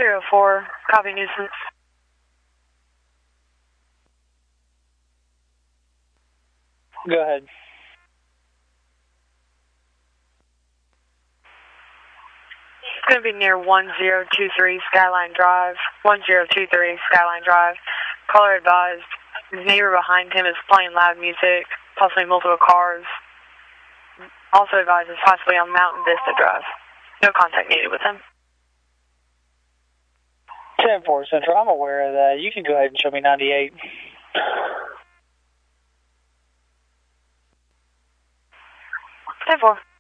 304, copy nuisance. Go ahead. It's going to be near 1023 Skyline Drive. 1023 Skyline Drive. Caller advised his neighbor behind him is playing loud music, possibly multiple cars. Also advised it's possibly on Mountain Vista Drive. No contact needed with him. 10-4 Central, I'm aware of that. You can go ahead and show me 98. 10-4.